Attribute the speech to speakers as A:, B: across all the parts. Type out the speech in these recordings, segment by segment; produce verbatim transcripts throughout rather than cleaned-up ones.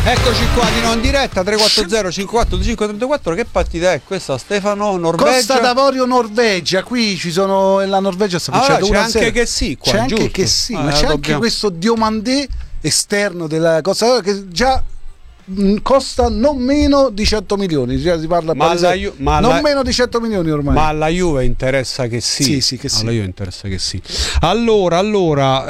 A: Eccoci qua di nuovo in diretta tre quattro zero cinque quattro due cinque tre quattro. Che partita è questa, Stefano? Norvegia?
B: Costa d'Avorio Norvegia. Qui ci sono, la Norvegia sta facendo
A: allora,
B: una
A: c'è anche che sì qua,
B: c'è anche
A: giusto?
B: che sì,
A: ah,
B: ma c'è
A: dobbiamo...
B: anche questo Diomandé esterno della Costa d'Avorio che già mh, costa non meno di cento milioni, cioè si parla
A: ma la Ju- ma
B: non
A: la...
B: meno di cento milioni ormai.
A: Ma alla Juve interessa che sì.
B: Sì, sì, che sì.
A: Alla Juve interessa che sì. Allora, allora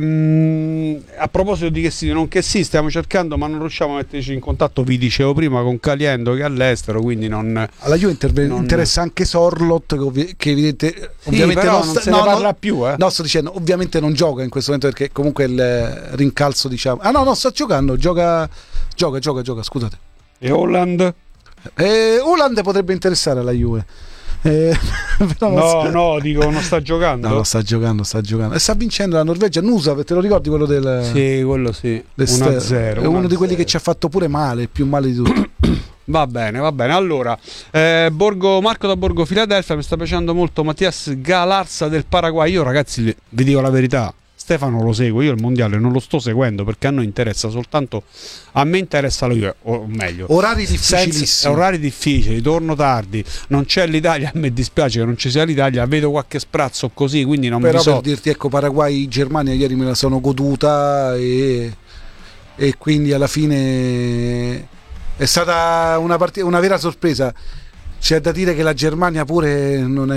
A: ehm, a proposito di che sì, non che sì, stiamo cercando ma non riusciamo a metterci in contatto, vi dicevo prima, con Caliendo che è all'estero, quindi non...
B: Alla Juve interve- non... interessa anche Sorlot che, ovvi- che evidente, sì, ovviamente non,
A: non
B: sta-
A: se
B: no,
A: ne parla
B: no,
A: più, eh.
B: No, sto dicendo, ovviamente non gioca in questo momento perché comunque il rincalzo, diciamo. Ah no, no, sta giocando, gioca gioca, gioca, gioca, scusate.
A: E Holland?
B: Eh, Holland potrebbe interessare alla Juve. Eh, però
A: no,
B: sta...
A: no, dico non sta giocando.
B: No, no, sta giocando, sta giocando. E sta vincendo la Norvegia. Nusa, te lo ricordi quello del...
A: Sì, quello sì. uno a zero.
B: È uno di quelli che ci ha fatto pure male, più male di tutti.
A: Va bene, va bene. Allora, eh, Borgo, Marco da Borgo Filadelfia, mi sta piacendo molto Mattias Galarza del Paraguay. Io ragazzi, vi dico la verità, Stefano lo seguo, io il mondiale non lo sto seguendo perché a noi interessa soltanto, a me interessa la Juve, o meglio
B: orari difficilissimi,
A: senza, orari difficili, torno tardi, non c'è l'Italia, a me dispiace che non ci sia l'Italia, vedo qualche sprazzo così, quindi non
B: però
A: mi so.
B: Per dirti, ecco, Paraguay Germania ieri me la sono goduta e, e quindi alla fine è stata una partita, una vera sorpresa. C'è da dire che la Germania pure non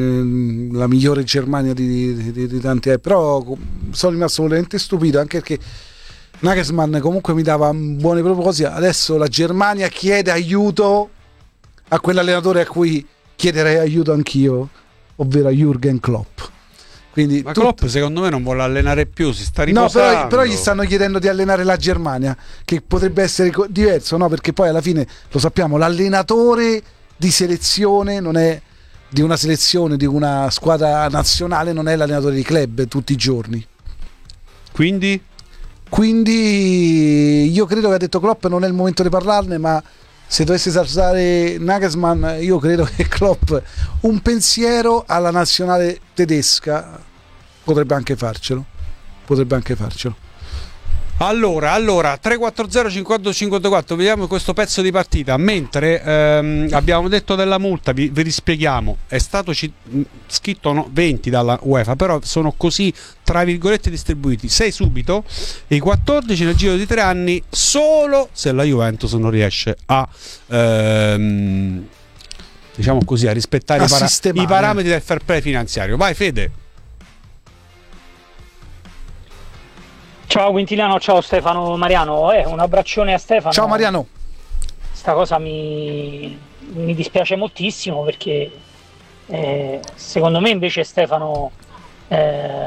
B: è la migliore Germania di, di, di tanti anni, però sono rimasto veramente stupito anche perché Nagelsmann comunque mi dava buoni propositi. Adesso la Germania chiede aiuto a quell'allenatore a cui chiederei aiuto anch'io, ovvero a Jürgen Klopp. Quindi
A: ma
B: tut...
A: Klopp secondo me non vuole allenare più, si sta riposando.
B: No, però, però gli stanno chiedendo di allenare la Germania, che potrebbe essere diverso, no? Perché poi alla fine lo sappiamo, l'allenatore di selezione non è di una selezione, di una squadra nazionale, non è l'allenatore di club tutti i giorni.
A: Quindi?
B: Quindi io credo che ha detto Klopp non è il momento di parlarne, ma se dovesse saltare Nagelsmann io credo che Klopp un pensiero alla nazionale tedesca potrebbe anche farcelo. Potrebbe anche farcelo.
A: Allora, allora tre quattro zero cinque quattro cinque quattro, vediamo questo pezzo di partita. Mentre ehm, abbiamo detto della multa, vi, vi rispieghiamo, è stato ci, scritto no, venti dalla UEFA, però sono così tra virgolette distribuiti sei subito e i quattordici nel giro di tre anni, solo se la Juventus non riesce a ehm, diciamo così a rispettare
B: a
A: i, para- i parametri del fair play finanziario. Vai Fede.
C: Ciao Quintiliano, ciao Stefano Mariano, eh, un abbraccione a Stefano.
B: Ciao Mariano.
C: Sta cosa mi, mi dispiace moltissimo perché eh, secondo me invece Stefano eh,